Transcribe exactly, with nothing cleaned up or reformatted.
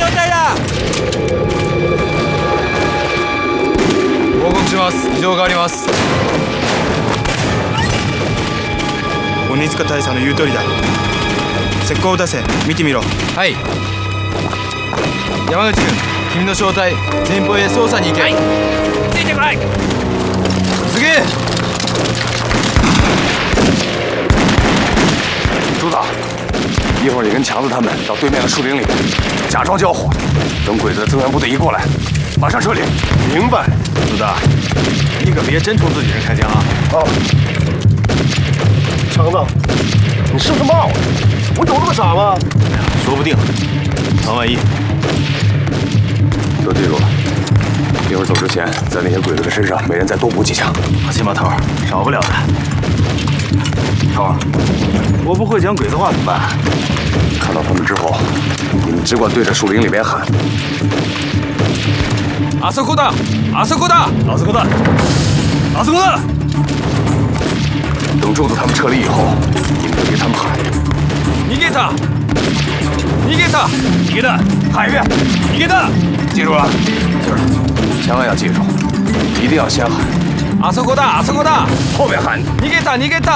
状態だ。報告します。異常があります。 鬼塚大佐の言う通りだ。石膏を出せ。見てみろ。 はい。山口君、君の正体前方へ捜査に行け。はい、ついてこい。すげえ。 朱子，一会儿你跟强子他们到对面的树林里，假装交火，等鬼子的增援部队一过来，马上撤离。明白。朱大，你可别真冲自己人开枪啊！啊！强子，你是不是骂我？我有那么傻吗？说不定，防万一。都记住了，一会儿走之前，在那些鬼子的身上，每人再多补几枪。放心吧，头儿，少不了的。头儿，我不会讲鬼子话怎么办？看到他们之后，你们只管对着树林里面喊：“ あそこだ！あそこだ！ あそこだ！あそこだ！”等柱子他们撤离以后，你们就对他们喊：“ 逃げた！逃げた！ 逃げた！”喊一遍：“逃げた！”记住了，就是千万要记住，一定要先喊。 あそこだ！あそこだ！ 后面喊。 逃げた！逃げた！